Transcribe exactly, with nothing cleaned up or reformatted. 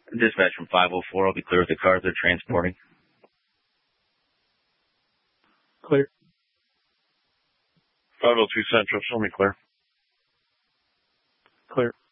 Dispatch from five oh four. I'll be clear with the cars they're transporting. Clear. five oh two Central. Show me clear. Clear.